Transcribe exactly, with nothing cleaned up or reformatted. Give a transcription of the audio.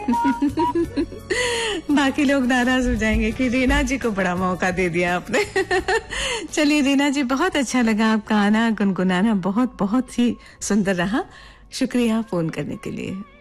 बाकी लोग नाराज हो जाएंगे कि रीना जी को बड़ा मौका दे दिया आपने। चलिए रीना जी, बहुत अच्छा लगा आपका आना, गुनगुनाना बहुत बहुत ही सुंदर रहा। शुक्रिया फोन करने के लिए।